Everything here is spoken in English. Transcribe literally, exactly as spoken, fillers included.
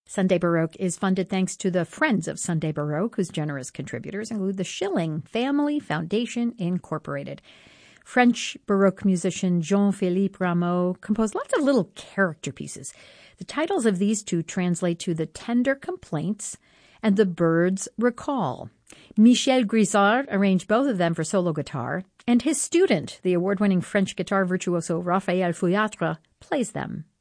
Sunday Baroque is funded thanks to the Friends of Sunday Baroque, whose generous contributors include the Schilling Family Foundation, Incorporated. French Baroque musician Jean-Philippe Rameau composed lots of little character pieces. The titles of these two translate to The Tender Complaints and The Bird's Recall. Michel Grisard arranged both of them for solo guitar, and his student, the award-winning French guitar virtuoso Raphael Fouillatre, plays them.